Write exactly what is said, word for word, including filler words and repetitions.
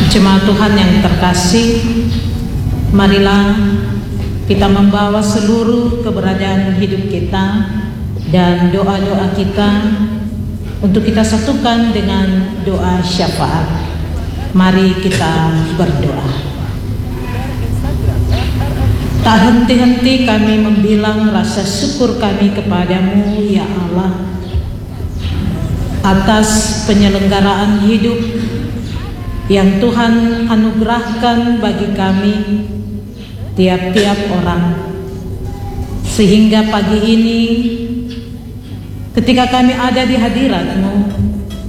Jemaat Tuhan yang terkasih, marilah kita membawa seluruh keberadaan hidup kita dan doa-doa kita untuk kita satukan dengan doa syafaat. Mari kita berdoa. Tak henti-henti kami membilang rasa syukur kami kepadamu, ya Allah, atas penyelenggaraan hidup yang Tuhan anugerahkan bagi kami tiap-tiap orang, sehingga pagi ini ketika kami ada di hadirat-Mu,